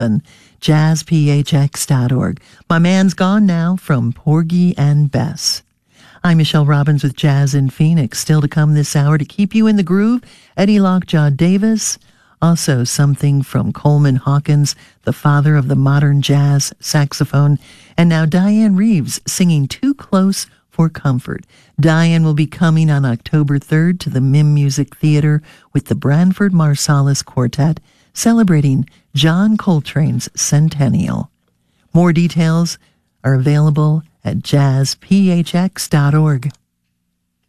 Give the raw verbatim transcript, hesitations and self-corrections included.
and jazz p h x dot org. My man's gone now from Porgy and Bess. I'm Michelle Robbins with Jazz in Phoenix. Still to come this hour to keep you in the groove, Eddie Lockjaw Davis. Also something from Coleman Hawkins, the father of the modern jazz saxophone. And now Diane Reeves singing Too Close for Comfort. Diane will be coming on October third to the Mim Music Theater with the Branford Marsalis Quartet, celebrating John Coltrane's centennial. More details are available at jazz p h x dot org.